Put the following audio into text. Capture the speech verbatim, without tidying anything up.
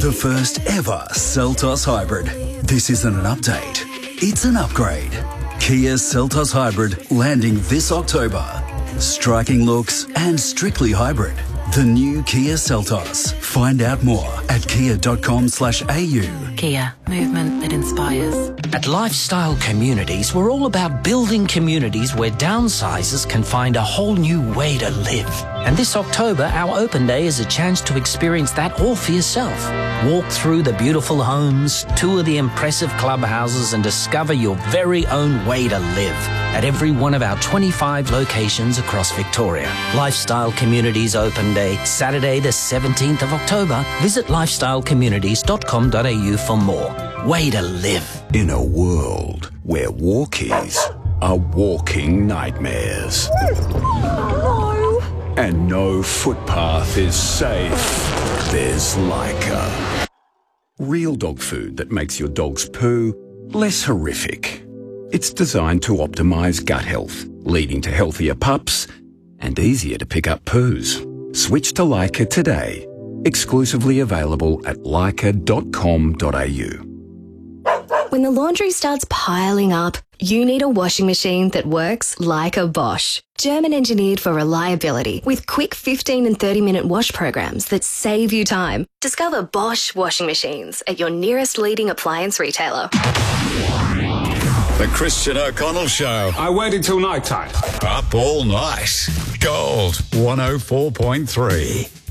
The first ever Seltos Hybrid. This isn't an update, it's an upgrade. Kia Seltos Hybrid landing this October. Striking looks and strictly hybrid. The new Kia Seltos. Find out more at kia dot com slash a u. Kia, movement that inspires. At Lifestyle Communities, we're all about building communities where downsizers can find a whole new way to live. And this October, our open day is a chance to experience that all for yourself. Walk through the beautiful homes, tour the impressive clubhouses, and discover your very own way to live at every one of our twenty-five locations across Victoria. Lifestyle Communities Open Day, Saturday the seventeenth of October. Visit lifestyle communities dot com dot a u for more. Way to live. In a world where walkies are walking nightmares. No. And no footpath is safe, there's Leica. Real dog food that makes your dog's poo less horrific. It's designed to optimise gut health, leading to healthier pups and easier to pick up poos. Switch to Leica today. Exclusively available at leica dot com dot a u. When the laundry starts piling up, you need a washing machine that works like a Bosch. German engineered for reliability with quick fifteen and thirty minute wash programs that save you time. Discover Bosch washing machines at your nearest leading appliance retailer. The Christian O'Connell Show. I waited till night time. Up all night. Gold one oh four point three.